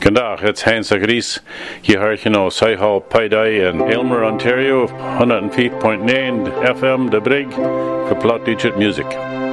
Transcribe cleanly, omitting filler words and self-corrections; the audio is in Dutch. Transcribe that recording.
Vandaag, het is Heinz Gries. Je hoort je nou Saihal Paidai in Aylmer, Ontario, 105.9 FM, De Brig, for Plot Digit Music.